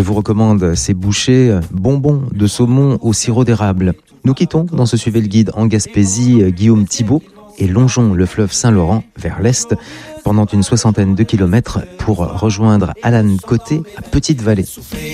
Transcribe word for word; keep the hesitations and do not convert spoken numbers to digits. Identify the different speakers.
Speaker 1: vous recommande ces bouchées bonbons de saumon au sirop d'érable. Nous quittons dans ce Suivez le Guide en Gaspésie Guillaume Thibault et longeons le fleuve Saint-Laurent vers l'est pendant une soixantaine de kilomètres pour rejoindre Alan Côté à Petite-Vallée.